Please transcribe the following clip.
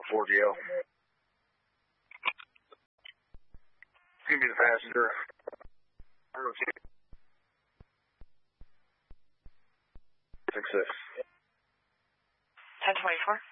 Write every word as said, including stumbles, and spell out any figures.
four G L. Give me the passenger. Six six. ten twenty-four.